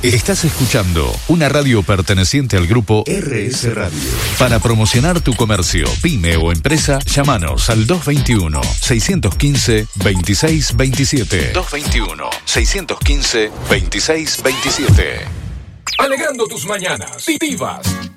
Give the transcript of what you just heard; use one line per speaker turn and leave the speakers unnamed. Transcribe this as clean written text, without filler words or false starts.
Estás escuchando una radio perteneciente al grupo RS Radio. Para promocionar tu comercio, pyme o empresa, llámanos al 221-615-2627. 221-615-2627.
Alegrando tus mañanas. Vivas.